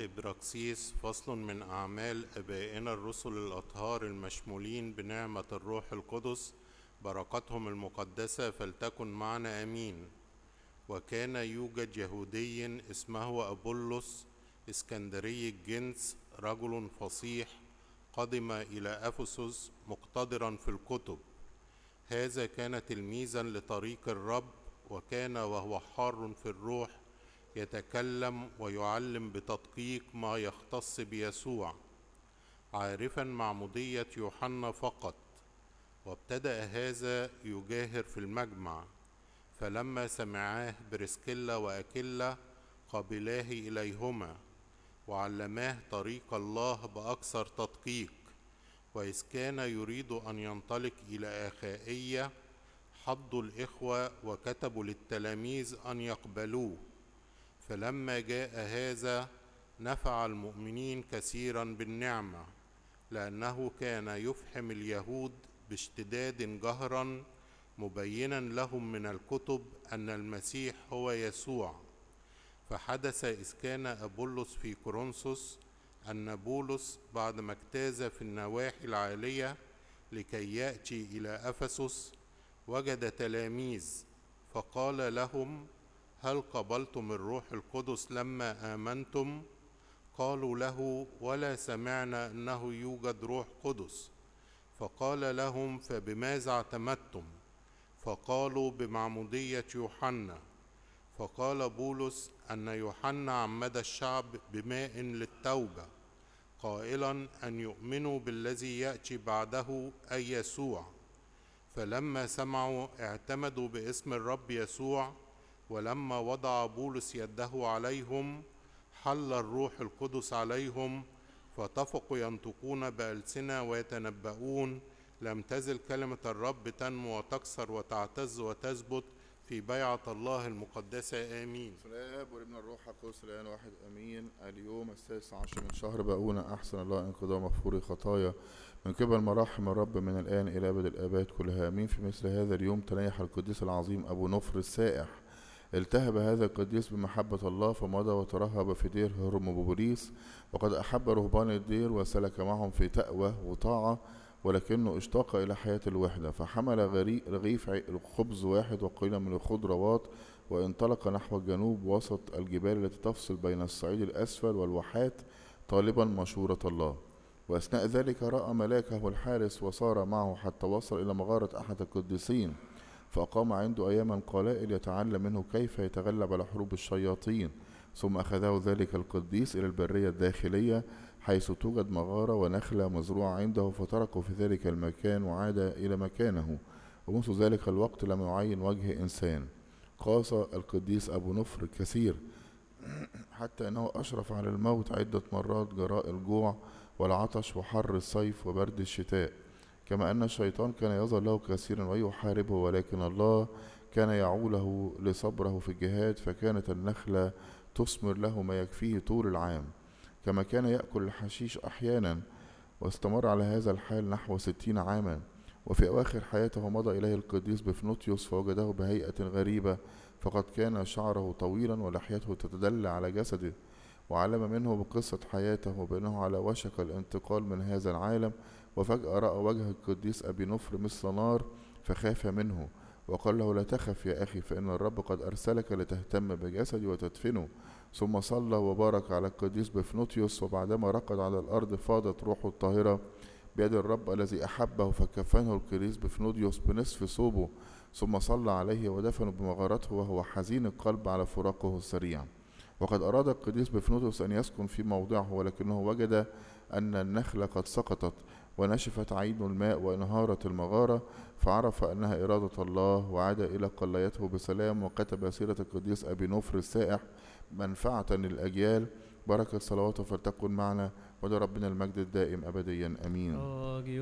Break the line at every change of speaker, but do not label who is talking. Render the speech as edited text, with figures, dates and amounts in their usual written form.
الإبراكسيس. فصل من أعمال آبائنا الرسل الأطهار المشمولين بنعمة الروح القدس، بركاتهم المقدسة فلتكن معنا آمين. وكان يوجد يهودي اسمه أبولس اسكندري الجنس، رجل فصيح، قدم إلى أفسس مقتدرا في الكتب. هذا كان تلميذا لطريق الرب، وكان وهو حار في الروح يتكلم ويعلم بتدقيق ما يختص بيسوع، عارفا معمودية يوحنا فقط. وابتدأ هذا يجاهر في المجمع، فلما سمعاه برسكيلا وأكيلا قبلاه إليهما وعلماه طريق الله بأكثر تدقيق. وإذ كان يريد أن ينطلق إلى أخائية حضوا الإخوة وكتبوا للتلاميذ أن يقبلوه. فلما جاء هذا نفع المؤمنين كثيرا بالنعمة، لأنه كان يفحم اليهود باشتداد جهرا، مبينا لهم من الكتب أن المسيح هو يسوع. فحدث إذ كان أبولس في كورنثوس أن بولس بعدما اجتاز في النواحي العالية لكي يأتي إلى أفسس وجد تلاميذ، فقال لهم: هل قبلتم الروح القدس لما آمنتم؟ قالوا له: ولا سمعنا أنه يوجد روح قدس. فقال لهم: فبماذا اعتمدتم؟ فقالوا: بمعمودية يوحنا. فقال بولس أن يوحنا عمد الشعب بماء للتوبة، قائلا أن يؤمنوا بالذي يأتي بعده أي يسوع. فلما سمعوا اعتمدوا باسم الرب يسوع. ولما وضع بولس يده عليهم حل الروح القدس عليهم، فطفقوا ينطقون بألسنة ويتنبؤون. لم تزل كلمة الرب تنمو وتكثر وتعتز وتثبت في بيعة الله المقدسة. آمين.
الآب والابن الروح القدس الآن واحد آمين. اليوم 16 من شهر بقونا أحسن الله انقضاء مغفور خطايا من قبل مراحم الرب من الآن إلى أبد الآباد كلها آمين. في مثل هذا اليوم تنيح القديس العظيم أبو نفر السائح. التهب هذا القديس بمحبة الله فمضى وترهب في دير هرمبوليس، وقد أحب رهبان الدير وسلك معهم في تقوى وطاعة، ولكنه اشتاق إلى حياة الوحدة، فحمل رغيف خبز واحد وقليلا من الخضروات وانطلق نحو الجنوب وسط الجبال التي تفصل بين الصعيد الأسفل والواحات طالبا مشورة الله. وأثناء ذلك رأى ملاكه الحارس وصار معه حتى وصل إلى مغارة أحد القديسين، فأقام عنده أياما قلائل يتعلم منه كيف يتغلب على حروب الشياطين. ثم أخذه ذلك القديس إلى البرية الداخلية حيث توجد مغارة ونخلة مزروعة عنده، فتركه في ذلك المكان وعاد إلى مكانه. ومنذ ذلك الوقت لم يعين وجه إنسان. قاس القديس أبو نفر كثير حتى أنه أشرف على الموت عدة مرات جراء الجوع والعطش وحر الصيف وبرد الشتاء، كما أن الشيطان كان يظهر له كثيرا ويحاربه، ولكن الله كان يعوله لصبره في الجهاد، فكانت النخلة تثمر له ما يكفيه طول العام، كما كان يأكل الحشيش أحيانا. واستمر على هذا الحال نحو 60 عاما. وفي أواخر حياته مضى إليه القديس بفنوتيوس فوجده بهيئة غريبة، فقد كان شعره طويلا ولحيته تتدلى على جسده، وعلم منه بقصة حياته بأنه على وشك الانتقال من هذا العالم. وفجأة رأى وجه القديس أبي نفر مثل نار فخاف منه، وقال له: لا تخف يا أخي، فإن الرب قد أرسلك لتهتم بجسدي وتدفنه. ثم صلى وبارك على القديس بفنوتيوس، وبعدما رقد على الأرض فاضت روحه الطاهرة بيد الرب الذي أحبه، فكفنه القديس بفنوتيوس بنصف ثوبه، ثم صلى عليه ودفنه بمغارته وهو حزين القلب على فراقه السريع. وقد أراد القديس بفنوتيوس أن يسكن في موضعه، ولكنه وجد أن النخلة قد سقطت ونشفت عين الماء وانهارت المغارة، فعرف أنها إرادة الله وعاد إلى قليته بسلام. وكتب سيرة القديس أبي نفر السائح منفعة للأجيال. بركة صلواته فلتكن معنا ولربنا المجد الدائم أبديا آمين.